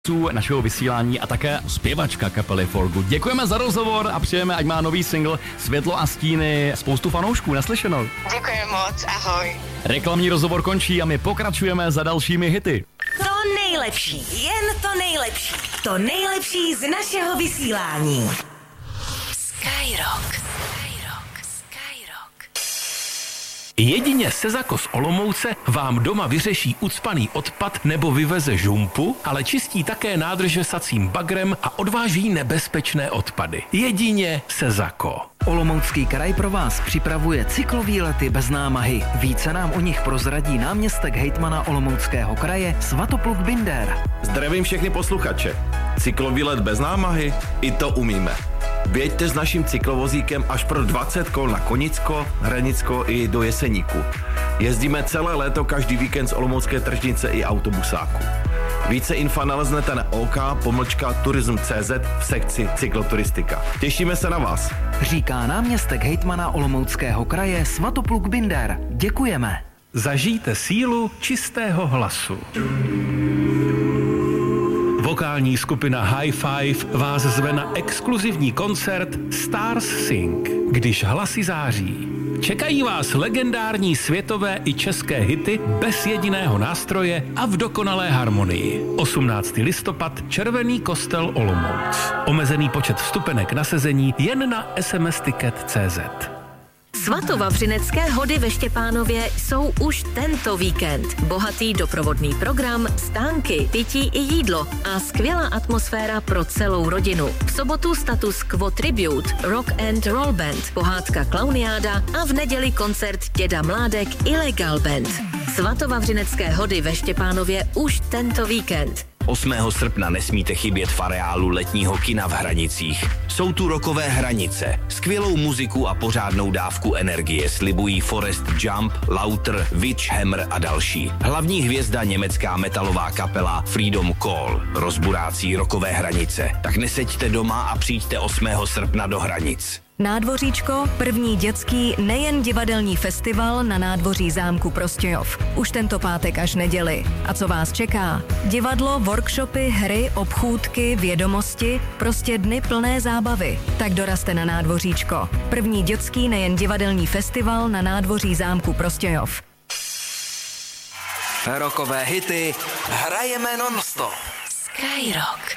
našeho vysílání a také zpěvačka kapely For Good. Děkujeme za rozhovor a přejeme, ať má nový single Světlo a stíny spoustu fanoušků. Naslyšenou. Děkuji moc, ahoj. Reklamní rozhovor končí a my pokračujeme za dalšími hity. To nejlepší, jen to nejlepší. To nejlepší z našeho vysílání. Skyrock. Jedině Sezako z Olomouce vám doma vyřeší ucpaný odpad nebo vyveze žumpu, ale čistí také nádrže sacím bagrem a odváží nebezpečné odpady. Jedině Sezako. Olomoucký kraj pro vás připravuje cyklovýlety bez námahy. Více nám o nich prozradí náměstek hejtmana Olomouckého kraje Svatopluk Binder. Zdravím všechny posluchače. Cyklovýlet bez námahy? I to umíme. Běžte s naším cyklovozíkem až pro 20 kol na Konicko, Hranicko i do Jeseníku. Jezdíme celé léto každý víkend z Olomoucké tržnice i autobusáku. Více info naleznete na OK-turism.cz v sekci cykloturistika. Těšíme se na vás. Říká náměstek hejtmana Olomouckého kraje Svatopluk Binder. Děkujeme. Zažijte sílu čistého hlasu. Vokální skupina High Five vás zve na exkluzivní koncert Stars Sing, když hlasy září. Čekají vás legendární světové i české hity bez jediného nástroje a v dokonalé harmonii. 18. listopad, Červený kostel Olomouc. Omezený počet vstupenek na sezení jen na smsticket.cz. Svatovavřinecké hody ve Štěpánově jsou už tento víkend. Bohatý doprovodný program, stánky, pití i jídlo a skvělá atmosféra pro celou rodinu. V sobotu status Quo Tribute, Rock and Roll Band, pohádka Klauniáda a v neděli koncert Děda Mládek Illegal Band. Svatovavřinecké hody ve Štěpánově už tento víkend. 8. srpna nesmíte chybět v areálu letního kina v Hranicích. Jsou tu rockové hranice. Skvělou muziku a pořádnou dávku energie slibují Forest Jump, Lauter, Witch Hammer a další. Hlavní hvězda německá metalová kapela Freedom Call rozburácí rockové hranice. Tak neseďte doma a přijďte 8. srpna do Hranic. Nádvoříčko, první dětský nejen divadelní festival na nádvoří zámku Prostějov. Už tento pátek až neděli. A co vás čeká? Divadlo, workshopy, hry, obchůdky, vědomosti, prostě dny plné zábavy. Tak dorazte na Nádvoříčko. První dětský nejen divadelní festival na nádvoří zámku Prostějov. Rockové hity hrajeme non-stop. Skyrock.